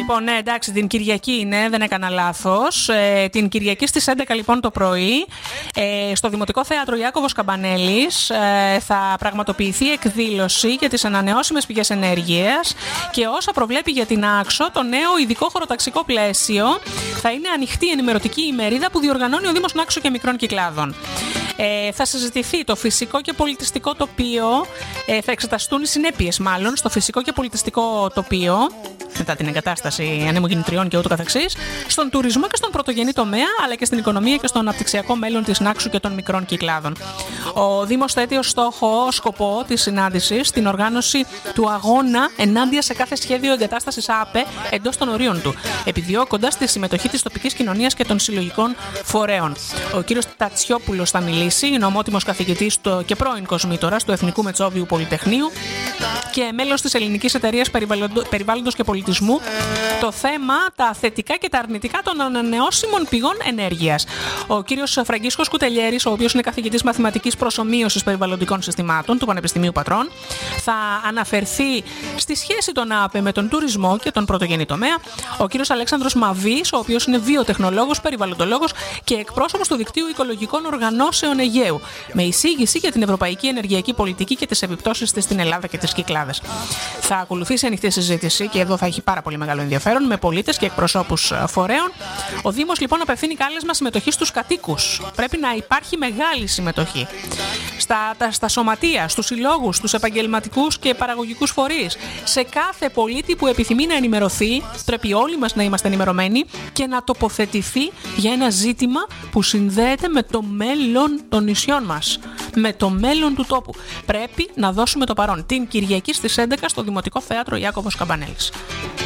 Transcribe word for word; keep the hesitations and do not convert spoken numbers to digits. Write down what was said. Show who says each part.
Speaker 1: Λοιπόν, ναι, εντάξει, την Κυριακή είναι, δεν έκανα λάθος. Ε, την Κυριακή στις έντεκα λοιπόν το πρωί, ε, στο Δημοτικό Θέατρο Ιάκωβος Καμπανέλης, ε, θα πραγματοποιηθεί εκδήλωση για τις ανανεώσιμες πηγές ενέργειας και όσα προβλέπει για την Άξο, το νέο ειδικό χωροταξικό πλαίσιο, θα είναι ανοιχτή ενημερωτική ημερίδα που διοργανώνει ο Δήμος Νάξου και Μικρών Κυκλάδων. Ε, θα συζητηθεί το φυσικό και πολιτιστικό τοπίο, ε, θα εξεταστούν οι συνέπειες μάλλον στο φυσικό και πολιτιστικό τοπίο μετά την εγκατάσταση ανεμογεννητριών και ούτω καθεξής, στον τουρισμό και στον πρωτογενή τομέα, αλλά και στην οικονομία και στο αναπτυξιακό μέλλον της Νάξου και των μικρών κυκλάδων. Ο Δήμος θέτει ως στόχο, σκοπό της συνάντησης, την οργάνωση του αγώνα ενάντια σε κάθε σχέδιο εγκατάστασης ΑΠΕ εντός των ορίων του, επιδιώκοντας τη συμμετοχή της τοπικής κοινωνίας και των συλλογικών φορέων. Ο κύριος Τατσιόπουλος θα μιλήσει, είναι ομότιμος καθηγητής και πρώην κοσμήτορας του Εθνικού Μετσόβιου Πολυτεχνείου και μέλος της Ελληνικής Εταιρείας Περιβάλλοντος και Πολιτισμού. Το θέμα, τα θετικά και τα αρνητικά των ανανεώσιμων πηγών ενέργειας. Ο κύριος Φραγκίσκος Κουτελιέρης, ο οποίος είναι καθηγητής μαθηματικής προσομοίωσης περιβαλλοντικών συστημάτων του Πανεπιστημίου Πατρών, θα αναφερθεί στη σχέση των ΑΠΕ με τον τουρισμό και τον πρωτογενή τομέα. Ο κύριος Αλέξανδρος Μαβής, ο οποίος είναι βιοτεχνολόγος, περιβαλλοντολόγος και εκπρόσωπος του Δικτύου Οικολογικών Οργανώσεων Αιγαίου, με εισήγηση για την ευρωπαϊκή ενεργειακή πολιτική και τις επιπτώσεις της στην Ελλάδα και τις Κυκλάδες. Θα ακολουθήσει ανοιχτή συζήτηση και εδώ θα έχει πάρα πολύ μεγάλο ενδιαφέρον με πολίτες και εκπροσώπους φορέων. Ο Δήμος λοιπόν απευθύνει κάλεσμα συμμετοχή στους κατοίκους. Πρέπει να υπάρχει μεγάλη συμμετοχή. Στα, τα, στα σωματεία, στους συλλόγους, στους επαγγελματικούς και παραγωγικούς φορείς. Σε κάθε πολίτη που επιθυμεί να ενημερωθεί, πρέπει όλοι μας να είμαστε ενημερωμένοι και να τοποθετηθεί για ένα ζήτημα που συνδέεται με το μέλλον των νησιών μας, με το μέλλον του τόπου. Πρέπει να δώσουμε το παρόν την Κυριακή στις έντεκα στο Δημοτικό Θέατρο Ιάκωβος Καμπανέλης.